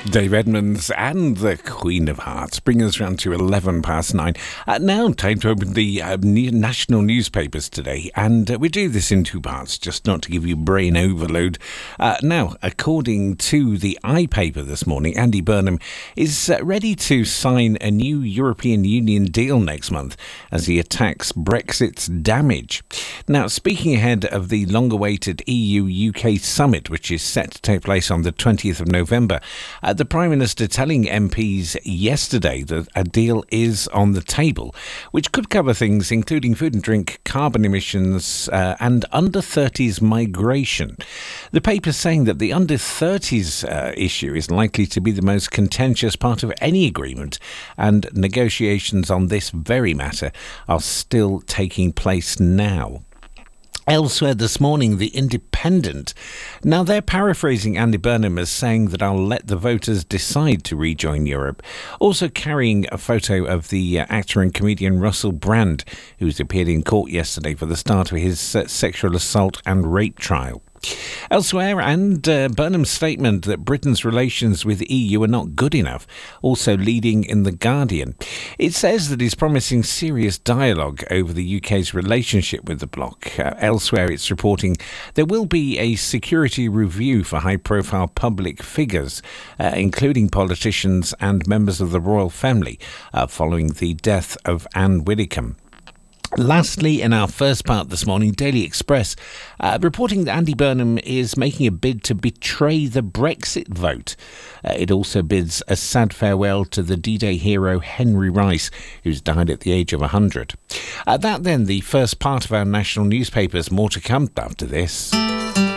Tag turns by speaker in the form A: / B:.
A: Dave Edmonds and the Queen of Hearts bring us round to 9:11. Now, time to open the national newspapers today, and we do this in two parts, just not to give you brain overload. Now, according to the iPaper this morning, Andy Burnham is ready to sign a new European Union deal next month as he attacks Brexit's damage. Now, speaking ahead of the long-awaited EU-UK summit, which is set to take place on the 20th of November, the Prime Minister telling MPs yesterday that a deal is on the table, which could cover things including food and drink, carbon emissions and under-30s migration. The paper saying that the under-30s issue is likely to be the most contentious part of any agreement, and negotiations on this very matter are still taking place now. Elsewhere this morning, The Independent. Now, they're paraphrasing Andy Burnham as saying that I'll let the voters decide to rejoin Europe. Also carrying a photo of the actor and comedian Russell Brand, who's appeared in court yesterday for the start of his sexual assault and rape trial. Elsewhere, and Burnham's statement that Britain's relations with the EU are not good enough, also leading in The Guardian. It says that he's promising serious dialogue over the UK's relationship with the bloc. Elsewhere, it's reporting there will be a security review for high-profile public figures, including politicians and members of the royal family, following the death of Anne Widdecombe. Lastly, in our first part this morning, Daily Express reporting that Andy Burnham is making a bid to betray the Brexit vote. It also bids a sad farewell to the D-Day hero Henry Rice, who's died at the age of 100. That then, the first part of our national newspapers. More to come after this.